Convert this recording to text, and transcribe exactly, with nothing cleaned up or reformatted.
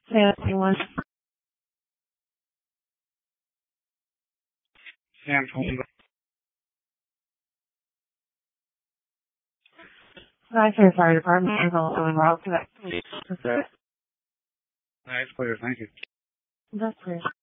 Say anyone. Sam Colton. Hi, for the fire department. I'm going wrong today. That's clear. Thank you. That's clear.